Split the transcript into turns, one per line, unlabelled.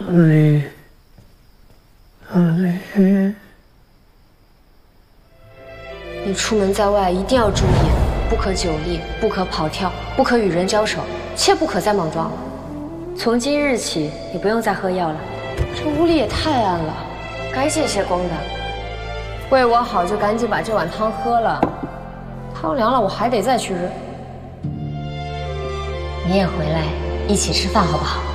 你出门在外一定要注意，不可久立，不可跑跳，不可与人交手，切不可再莽撞了。从今日起，你不用再喝药了。这屋里也太暗了，该借些光的。为我好，就赶紧把这碗汤喝了。汤凉了，我还得再去热。你也回来一起吃饭好不好？